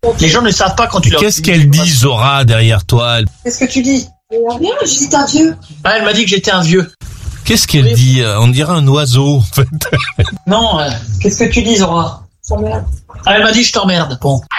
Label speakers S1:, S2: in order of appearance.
S1: Les gens ne savent pas quand tu leur dis.
S2: Qu'est-ce qu'elle dit, Zora, derrière toi?
S3: Qu'est-ce que tu dis? Rien, je dis t'es un vieux.
S1: Ah, elle m'a dit que j'étais un vieux.
S2: Qu'est-ce qu'elle dit? On dirait un oiseau, en fait.
S1: Non, qu'est-ce que tu dis, Zora?
S3: Ça m'emmerde.
S1: Ah, elle m'a dit je t'emmerde. Bon.